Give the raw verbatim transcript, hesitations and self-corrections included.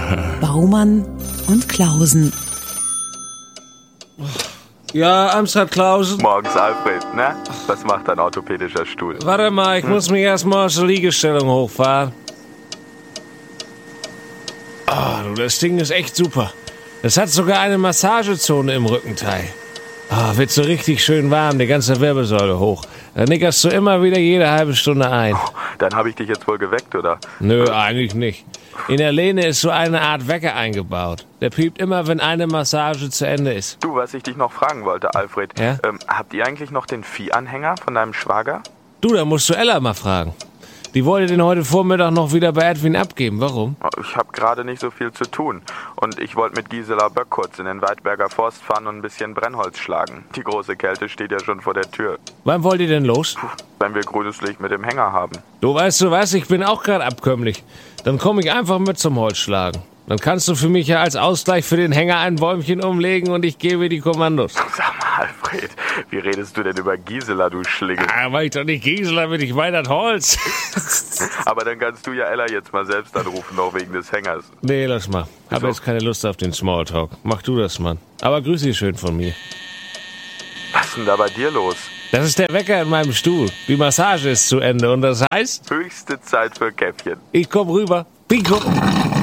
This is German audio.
Baumann und Klausen. Ja, Amstrad Klausen. Morgens, Alfred, ne? Was macht dein orthopädischer Stuhl? Warte mal, ich hm. muss mich erstmal aus der Liegestellung hochfahren. Ah, oh, das Ding ist echt super. Es hat sogar eine Massagezone im Rückenteil. Ah, oh, wird so richtig schön warm, die ganze Wirbelsäule hoch. Da nickerst du immer wieder jede halbe Stunde ein. Oh, dann habe ich dich jetzt wohl geweckt, oder? Nö, eigentlich nicht. In der Lehne ist so eine Art Wecker eingebaut. Der piept immer, wenn eine Massage zu Ende ist. Du, was ich dich noch fragen wollte, Alfred. Ja? Ähm, habt ihr eigentlich noch den Viehanhänger von deinem Schwager? Du, da musst du Ella mal fragen. Die wollte den heute Vormittag noch wieder bei Edwin abgeben. Warum? Ich habe gerade nicht so viel zu tun. Und ich wollte mit Gisela Böck kurz in den Weidberger Forst fahren und ein bisschen Brennholz schlagen. Die große Kälte steht ja schon vor der Tür. Wann wollt ihr denn los? Puh, wenn wir grünes Licht mit dem Hänger haben. Du weißt du was, ich bin auch gerade abkömmlich. Dann komme ich einfach mit zum Holzschlagen. Dann kannst du für mich ja als Ausgleich für den Hänger ein Bäumchen umlegen und ich gebe die Kommandos. Sag mal, Alfred, wie redest du denn über Gisela, du Schlingel? Ah, weil ich doch nicht Gisela bin, ich meine das Holz. Aber dann kannst du ja Ella jetzt mal selbst anrufen, noch wegen des Hängers. Nee, lass mal. Hab jetzt keine Lust auf den Smalltalk. Mach du das, Mann. Aber grüß dich schön von mir. Was ist denn da bei dir los? Das ist der Wecker in meinem Stuhl. Die Massage ist zu Ende und das heißt... Höchste Zeit für Käffchen. Ich komm rüber. Pico.